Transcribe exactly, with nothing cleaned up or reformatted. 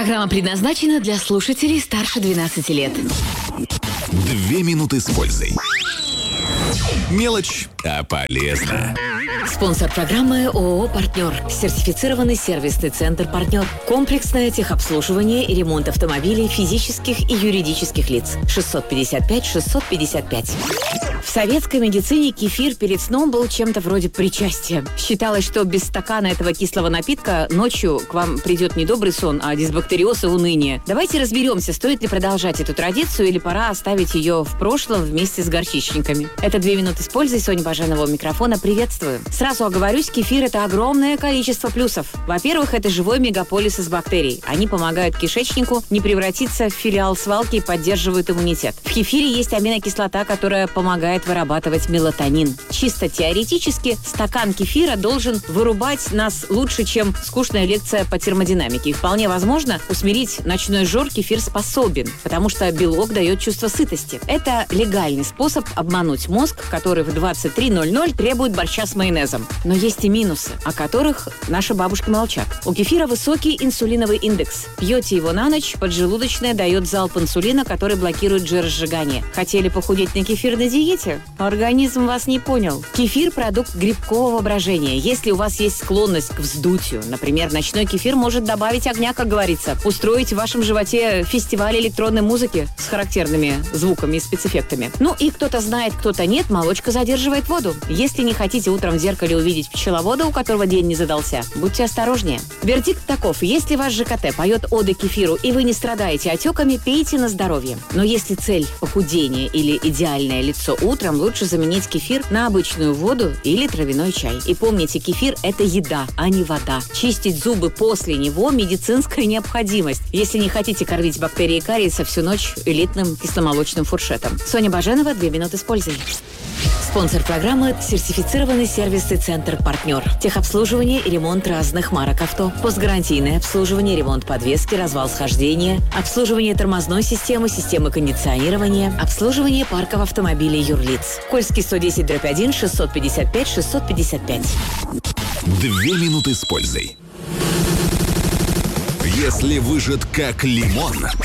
Программа предназначена для слушателей старше двенадцати лет. Две минуты с пользой. Мелочь, а полезно. Спонсор программы ООО «Партнер». Сертифицированный сервисный центр «Партнер». Комплексное техобслуживание и ремонт автомобилей физических и юридических лиц. шестьсот пятьдесят пять шестьсот пятьдесят пять. В советской медицине кефир перед сном был чем-то вроде причастия. Считалось, что без стакана этого кислого напитка ночью к вам придет не добрый сон, а дисбактериоз и уныние. Давайте разберемся, стоит ли продолжать эту традицию или пора оставить ее в прошлом вместе с горчичниками. Это «Две минуты с пользой». Соня Баженова у микрофона. Приветствую. Сразу оговорюсь, кефир – это огромное количество плюсов. Во-первых, это живой мегаполис из бактерий. Они помогают кишечнику не превратиться в филиал свалки и поддерживают иммунитет. В кефире есть аминокислота, которая помогает вырабатывать мелатонин. Чисто теоретически стакан кефира должен вырубать нас лучше, чем скучная лекция по термодинамике. И вполне возможно, усмирить ночной жор кефир способен, потому что белок дает чувство сытости. Это легальный способ обмануть мозг, который в двадцать три ноль ноль требует борща с майонезом. Но есть и минусы, о которых наши бабушки молчат. У кефира высокий инсулиновый индекс. Пьете его на ночь, поджелудочная дает залп инсулина, который блокирует жиросжигание. Хотели похудеть на кефирной диете? Организм вас не понял. Кефир – продукт грибкового брожения. Если у вас есть склонность к вздутию, например, ночной кефир может добавить огня, как говорится, устроить в вашем животе фестиваль электронной музыки с характерными звуками и спецэффектами. Ну и кто-то знает, кто-то нет, молочка задерживает воду. Если не хотите утром в зеркале увидеть пчеловода, у которого день не задался, будьте осторожнее. Вердикт таков: если ваш ЖКТ поет оды кефиру и вы не страдаете отеками, пейте на здоровье. Но если цель – похудение или идеальное лицо утром, лучше заменить кефир на обычную воду или травяной чай. И помните, кефир – это еда, а не вода. Чистить зубы после него – медицинская необходимость, если не хотите кормить бактерии кариеса всю ночь элитным кисломолочным фуршетом. Соня Баженова, «Две минуты с пользой». Спонсор программы – сертифицированный сервисный центр «Партнер». Техобслуживание и ремонт разных марок авто. Постгарантийное обслуживание, ремонт подвески, развал схождения, обслуживание тормозной системы, системы кондиционирования, обслуживание парков автомобилей юрлиц. Кольский сто десять дробь один шестьсот пятьдесят пять шестьсот пятьдесят пять. Две минуты с пользой. Если выжат как лимон,